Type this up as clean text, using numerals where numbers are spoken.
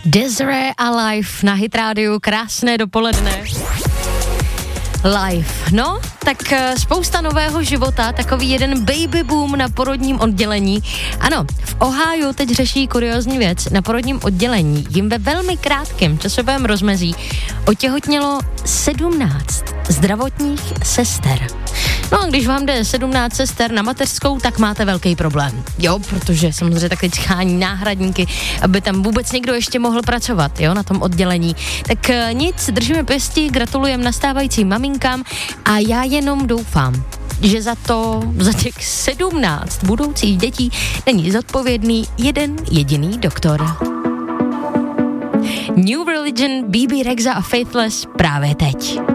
Desiree a Live na Hit rádiu, krásné dopoledne. Live, no, tak spousta nového života, takový jeden baby boom na porodním oddělení. Ano, v Ohiu teď řeší kuriózní věc. Na porodním oddělení jim ve velmi krátkém časovém rozmezí otěhotnělo 17 zdravotních sester. No a když vám jde 17 sester na mateřskou, tak máte velký problém. Jo, protože samozřejmě taky schání náhradníky, aby tam vůbec někdo ještě mohl pracovat, jo, na tom oddělení. Tak nic, držíme pěsti, gratulujeme nastávajícím maminkám a já jenom doufám, že za těch 17 budoucích dětí není zodpovědný jeden jediný doktor. New Religion, BB Rexha a Faithless právě teď.